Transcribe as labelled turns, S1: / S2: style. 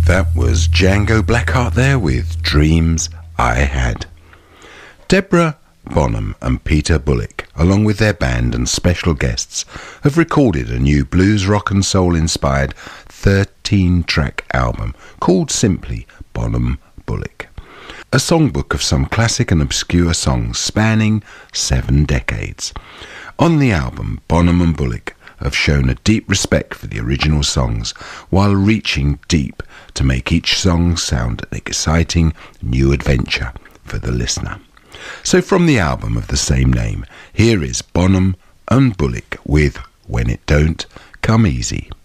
S1: That was Django Blackheart there with Dreams I Had. Deborah Bonham and Peter Bullock, along with their band and special guests, have recorded a new blues, rock and soul inspired 13-track album called simply Bonham Bullock. A songbook of some classic and obscure songs spanning 7 decades. On the album, Bonham and Bullock have shown a deep respect for the original songs while reaching deep to make each song sound an exciting new adventure for the listener. So from the album of the same name, here is Bonham and Bullock with When It Don't Come Easy.